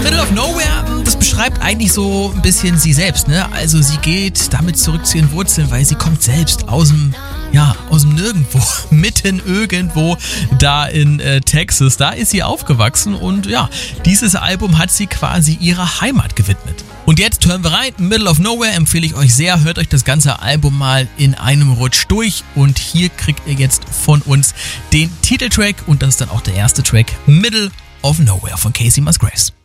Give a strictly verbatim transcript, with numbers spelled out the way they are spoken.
Middle of Nowhere, das beschreibt eigentlich so ein bisschen sie selbst, ne? Also sie geht damit zurück zu ihren Wurzeln, weil sie kommt selbst aus dem, ja, aus dem Nirgendwo, mitten irgendwo da in äh, Texas. Da ist sie aufgewachsen und ja, dieses Album hat sie quasi ihrer Heimat gewidmet. Und jetzt hören wir rein, Middle of Nowhere empfehle ich euch sehr, hört euch das ganze Album mal in einem Rutsch durch und hier kriegt ihr jetzt von uns den Titeltrack und das ist dann auch der erste Track, Middle of Nowhere von Kacey Musgraves.